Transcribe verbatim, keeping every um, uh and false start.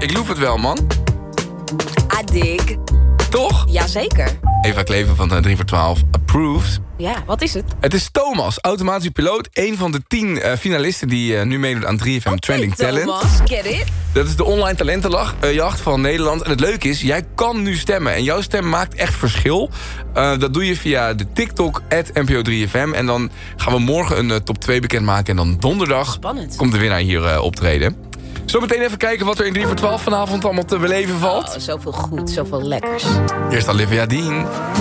Ik loef het wel, man. Adig. Toch? Jazeker. Eva Kleven van drie voor twaalf Approved. Ja, wat is het? Het is Thomas, automatische piloot. Een van de tien uh, finalisten die uh, nu meedoet aan drie F M Trending Hey, Talent. Thomas, get it? Dat is de online talentenjacht van Nederland. En het leuke is, jij kan nu stemmen. En jouw stem maakt echt verschil. Uh, dat doe je via de TikTok, at N P O drie F M. En dan gaan we morgen een uh, top twee bekendmaken. En dan donderdag Spannend. komt de winnaar hier uh, optreden. Zometeen even kijken wat er in drie voor twaalf vanavond allemaal te beleven valt. Oh, zoveel goed, zoveel lekkers. Eerst Olivia Dean.